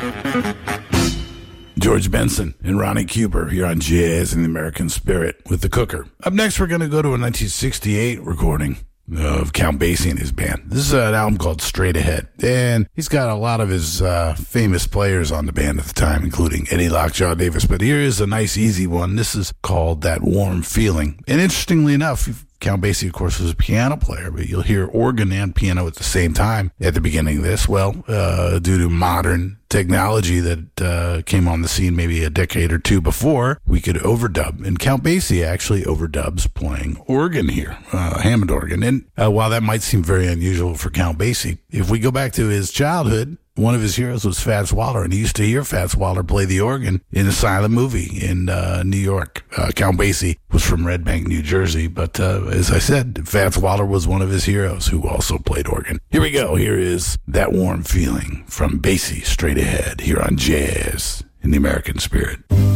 George Benson and Ronnie Cooper here on Jazz in the American Spirit with the Cooker. Up next, we're going to go to a 1968 recording of Count Basie and his band. This is an album called Straight Ahead, and he's got a lot of his famous players on the band at the time, including Eddie Lockjaw Davis, but here is a nice easy one. This is called That Warm Feeling, and interestingly enough, Count Basie, of course, was a piano player, but you'll hear organ and piano at the same time at the beginning of this. Well, due to modern technology that came on the scene maybe a decade or two before, we could overdub. And Count Basie actually overdubs playing organ here, Hammond organ. And while that might seem very unusual for Count Basie, if we go back to his childhood, one of his heroes was Fats Waller, and he used to hear Fats Waller play the organ in a silent movie in New York. Count Basie was from Red Bank, New Jersey, but as I said, Fats Waller was one of his heroes who also played organ. Here we go. Here is That Warm Feeling from Basie, Straight Ahead, here on Jazz in the American Spirit.